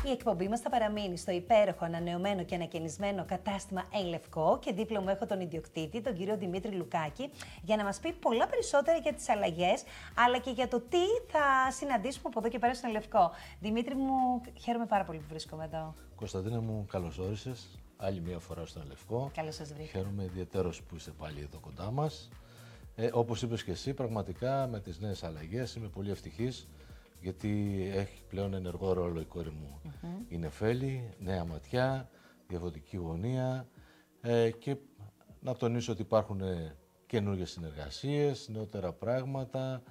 Η εκπομπή μας θα παραμείνει στο υπέροχο, ανανεωμένο και ανακαινισμένο κατάστημα Εν Λευκό και δίπλα μου έχω τον ιδιοκτήτη, τον κύριο Δημήτρη Λουκάκη, για να μας πει πολλά περισσότερα για τις αλλαγές, αλλά και για το τι θα συναντήσουμε από εδώ και πέρα στο Εν Λευκό. Δημήτρη μου, χαίρομαι πάρα πολύ που βρίσκομαι εδώ. Κωνσταντίνα μου, καλώς όρισες άλλη μια φορά στο Εν Λευκό. Καλώς σας βρήκα. Χαίρομαι ιδιαίτερος που είστε πάλι εδώ κοντά μας. Όπως είπες και εσύ, πραγματικά με τις νέες αλλαγές είμαι πολύ ευτυχής, γιατί έχει πλέον ενεργό ρόλο η κόρη μου. Η Νεφέλη, νέα ματιά, διαφορετική γωνία και να τονίσω ότι υπάρχουν καινούργιες συνεργασίες, νεότερα πράγματα,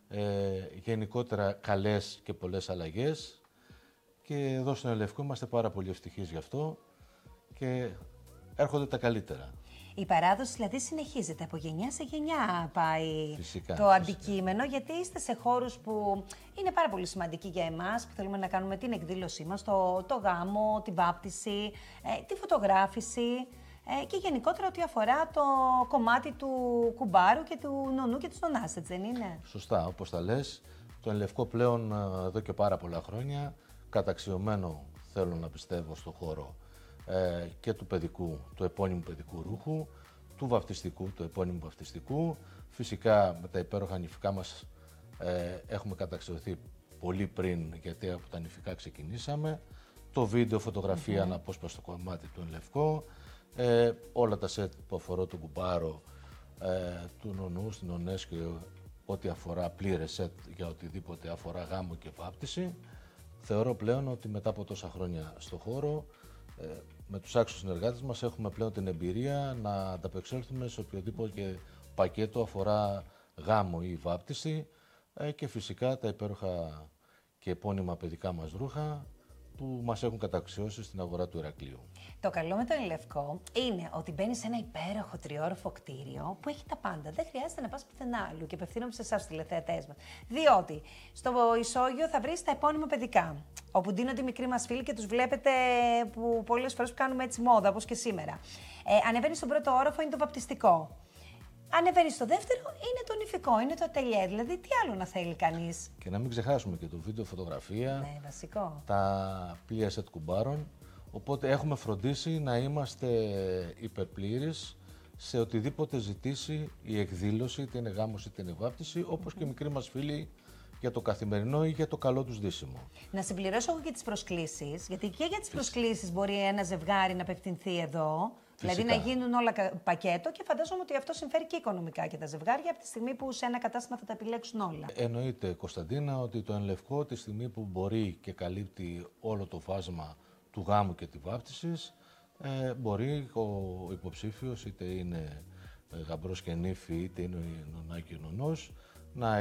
γενικότερα καλές και πολλές αλλαγές και εδώ στο Εν Λευκό είμαστε πάρα πολύ ευτυχείς γι' αυτό και έρχονται τα καλύτερα. Η παράδοση δηλαδή συνεχίζεται, από γενιά σε γενιά πάει Φυσικά, το αντικείμενο, γιατί είστε σε χώρους που είναι πάρα πολύ σημαντικοί για εμάς, που θέλουμε να κάνουμε την εκδήλωσή μας, το γάμο, την βάπτιση, τη φωτογράφηση και γενικότερα ό,τι αφορά το κομμάτι του κουμπάρου και του νονού και της νονάς, έτσι δεν είναι? Σωστά, όπως τα λες, το Εν Λευκό πλέον εδώ και πάρα πολλά χρόνια, καταξιωμένο θέλω να πιστεύω στο χώρο και του παιδικού, του επώνυμου παιδικού ρούχου, του βαπτιστικού, του επώνυμου βαπτιστικού. Φυσικά με τα υπέροχα νηφικά μας έχουμε καταξιωθεί πολύ πριν, γιατί από τα νηφικά ξεκινήσαμε. Το βίντεο, φωτογραφία, αναπόσπαστο κομμάτι του Εν Λευκό, όλα τα σετ που αφορά τον κουμπάρο, του νονού, στην νονές και ό,τι αφορά πλήρες σετ για οτιδήποτε αφορά γάμο και βάπτιση. Θεωρώ πλέον ότι μετά από τόσα χρόνια στο χώρο, με τους άξιους συνεργάτες μας έχουμε πλέον την εμπειρία να ανταπεξέλθουμε σε οποιοδήποτε πακέτο αφορά γάμο ή βάπτιση και φυσικά τα υπέροχα και επώνυμα παιδικά μας ρούχα που μας έχουν καταξιώσει στην αγορά του Ηρακλείου. Το καλό με το Εν Λευκό είναι ότι μπαίνεις σε ένα υπέροχο τριόροφο κτίριο που έχει τα πάντα. Δεν χρειάζεται να πας πουθενά άλλου και απευθύνομαι σε εσάς, τους τηλεθεατές μας. Διότι στο ισόγειο θα βρεις τα επώνυμα παιδικά, όπου ντύνονται οι μικροί μας φίλοι και τους βλέπετε που πολλές φορές που κάνουμε έτσι μόδα, όπως και σήμερα. Ανεβαίνεις στον πρώτο όροφο, είναι το βαπτιστικό. Ανεβαίνεις στο δεύτερο, είναι το νηφικό, είναι το ατελιέ. Δηλαδή, τι άλλο να θέλει κανείς? Και να μην ξεχάσουμε και το βίντεο, φωτογραφία, Ναι, βασικό. τα πλοία σετ κουμπάρων. Οπότε έχουμε φροντίσει να είμαστε υπερπλήρεις σε οτιδήποτε ζητήσει η εκδήλωση, είτε είναι γάμος είτε είναι βάπτιση, όπως και οι μικροί μας φίλοι για το καθημερινό ή για το καλό τους ντύσιμο. Να συμπληρώσω εγώ και τις προσκλήσεις, γιατί και για τις προσκλήσεις μπορεί ένα ζευγάρι να απευθυνθεί εδώ. Φυσικά. Δηλαδή να γίνουν όλα πακέτο και φαντάζομαι ότι αυτό συμφέρει και οικονομικά και τα ζευγάρια από τη στιγμή που σε ένα κατάστημα θα τα επιλέξουν όλα. Εννοείται, Κωνσταντίνα, ότι το Εν Λευκό τη στιγμή που μπορεί και καλύπτει όλο το φάσμα του γάμου και τη βάπτισης, μπορεί ο υποψήφιος, είτε είναι γαμπρός και νύφη, είτε είναι νονά και νονός, να